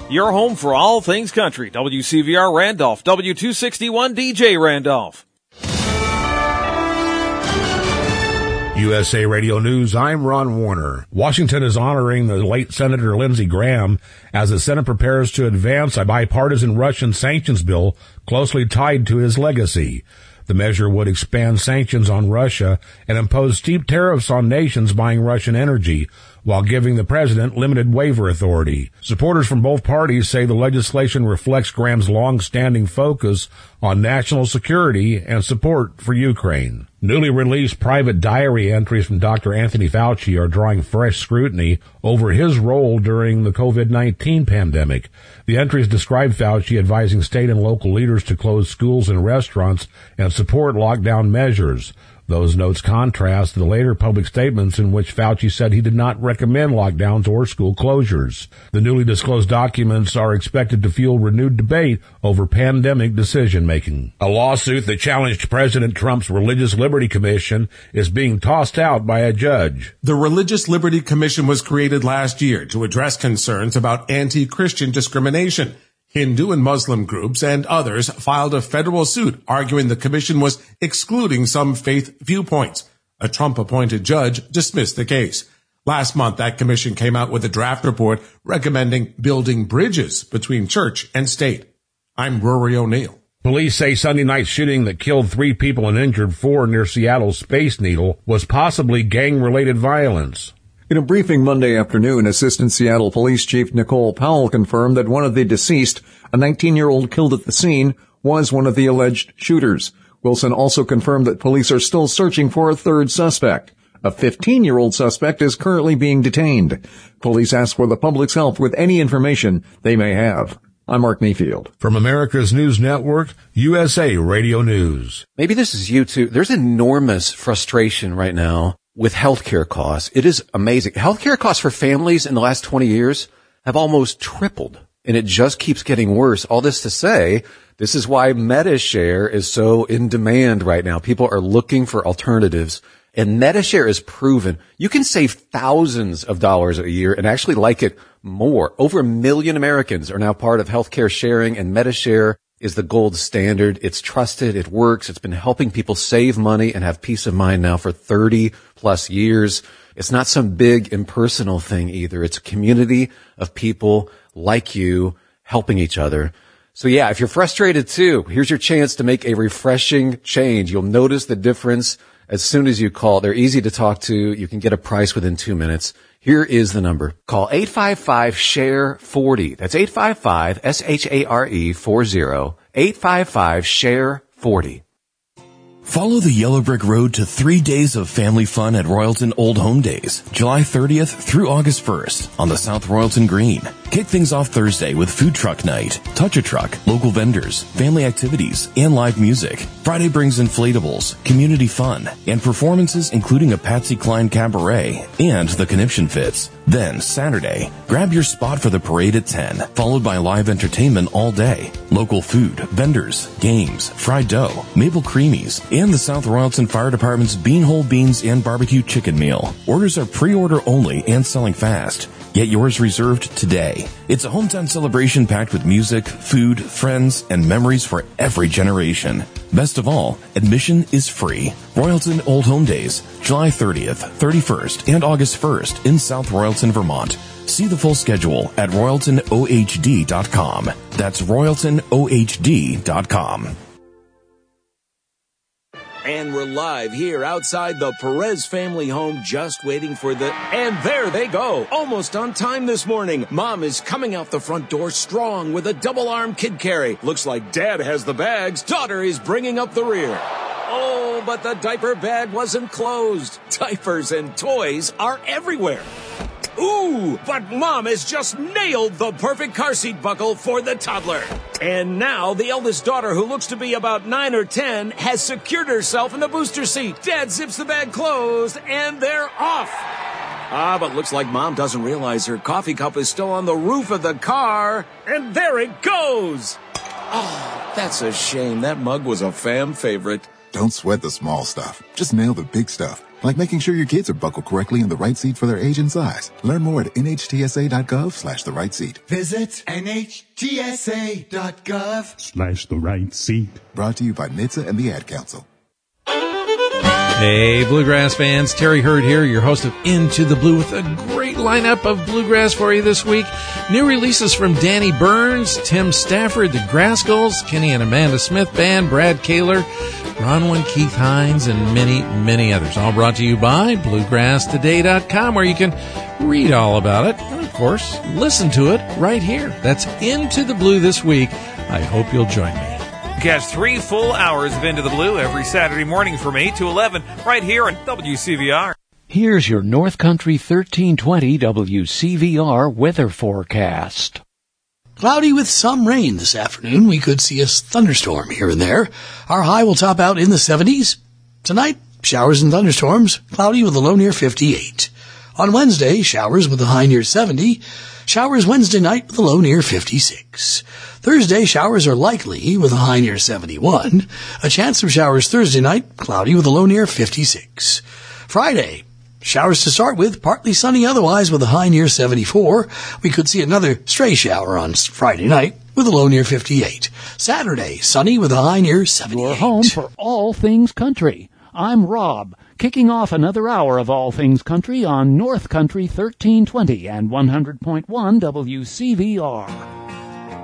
Your home for all things country. WCVR Randolph, W261 DJ Randolph. USA Radio News, I'm Ron Warner. Washington is honoring the late Senator Lindsey Graham as the Senate prepares to advance a bipartisan Russian sanctions bill closely tied to his legacy. The measure would expand sanctions on Russia and impose steep tariffs on nations buying Russian energy, while giving the president limited waiver authority. Supporters from both parties say the legislation reflects Graham's long-standing focus on national security and support for Ukraine. Newly released private diary entries from Dr. Anthony Fauci are drawing fresh scrutiny over his role during the COVID-19 pandemic. The entries describe Fauci advising state and local leaders to close schools and restaurants and support lockdown measures. Those notes contrast the later public statements in which Fauci said he did not recommend lockdowns or school closures. The newly disclosed documents are expected to fuel renewed debate over pandemic decision-making. A lawsuit that challenged President Trump's Religious Liberty Commission is being tossed out by a judge. The Religious Liberty Commission was created last year to address concerns about anti-Christian discrimination. Hindu and Muslim groups and others filed a federal suit arguing the commission was excluding some faith viewpoints. A Trump-appointed judge dismissed the case. Last month, that commission came out with a draft report recommending building bridges between church and state. I'm Rory O'Neill. Police say Sunday night's shooting that killed 3 people and injured 4 near Seattle's Space Needle was possibly gang-related violence. In a briefing Monday afternoon, Assistant Seattle Police Chief Nicole Powell confirmed that one of the deceased, a 19-year-old killed at the scene, was one of the alleged shooters. Wilson also confirmed that police are still searching for a third suspect. A 15-year-old suspect is currently being detained. Police ask for the public's help with any information they may have. I'm Mark Mayfield. From America's News Network, USA Radio News. Maybe this is you too. There's enormous frustration right now with healthcare costs. It is amazing. Healthcare costs for families in the last 20 years have almost tripled, and it just keeps getting worse. All this to say, this is why MediShare is so in demand right now. People are looking for alternatives, and MediShare is proven. You can save thousands of dollars a year and actually like it more. Over 1 million Americans are now part of healthcare sharing, and MediShare is the gold standard. It's trusted. It works. It's been helping people save money and have peace of mind now for 30 plus years. It's not some big impersonal thing either. It's a community of people like you helping each other. So yeah, if you're frustrated too, here's your chance to make a refreshing change. You'll notice the difference as soon as you call. They're easy to talk to. You can get a price within 2 minutes. Here is the number. Call 855-SHARE-40. That's 855-SHARE-40. 855-SHARE-40. Follow the Yellow Brick Road to 3 days of family fun at Royalton Old Home Days, July 30th through August 1st on the South Royalton Green. Kick things off Thursday with food truck night, touch-a-truck, local vendors, family activities, and live music. Friday brings inflatables, community fun, and performances including a Patsy Cline cabaret and the Conniption Fits. Then Saturday, grab your spot for the parade at 10, followed by live entertainment all day. Local food, vendors, games, fried dough, maple creamies, and the South Royalton Fire Department's Beanhole Beans and Barbecue Chicken Meal. Orders are pre-order only and selling fast. Get yours reserved today. It's a hometown celebration packed with music, food, friends, and memories for every generation. Best of all, admission is free. Royalton Old Home Days, July 30th, 31st, and August 1st in South Royalton, Vermont. See the full schedule at RoyaltonOHD.com. That's RoyaltonOHD.com. And we're live here outside the Perez family home, just waiting for and there they go. Almost on time this morning. Mom is coming out the front door strong with a double-arm kid carry. Looks like Dad has the bags. Daughter is bringing up the rear. Oh, but the diaper bag wasn't closed. Diapers and toys are everywhere. Ooh, but Mom has just nailed the perfect car seat buckle for the toddler. And now the eldest daughter, who looks to be about 9 or 10, has secured herself in the booster seat. Dad zips the bag closed, and they're off. But looks like Mom doesn't realize her coffee cup is still on the roof of the car. And there it goes. Oh, that's a shame. That mug was a fam favorite. Don't sweat the small stuff. Just nail the big stuff. like making sure your kids are buckled correctly in the right seat for their age and size. Learn more at nhtsa.gov/the right seat. Visit nhtsa.gov/the right seat. Brought to you by NHTSA and the Ad Council. Hey, Bluegrass fans, Terry Hurd here, your host of Into the Blue, with a great lineup of bluegrass for you this week. New releases from Danny Burns, Tim Stafford, the Grascals, Kenny and Amanda Smith Band, Brad Kaler, Bronwyn, Keith Hines, and many, many others. All brought to you by BluegrassToday.com, where you can read all about it and, of course, listen to it right here. That's Into the Blue this week. I hope you'll join me. Catch 3 full hours of Into the Blue every Saturday morning from 8 to 11 right here on WCVR. Here's your North Country 1320 WCVR weather forecast. Cloudy with some rain this afternoon. We could see a thunderstorm here and there. Our high will top out in the 70s. Tonight, showers and thunderstorms, cloudy with a low near 58. On Wednesday, showers with a high near 70. Showers Wednesday night with a low near 56. Thursday, showers are likely with a high near 71. A chance of showers Thursday night, cloudy with a low near 56. Friday, showers to start with, partly sunny otherwise with a high near 74. We could see another stray shower on Friday night with a low near 58. Saturday, sunny with a high near 78. Your home for all things country. I'm Rob, kicking off another hour of All Things Country on North Country 1320 and 100.1 WCVR.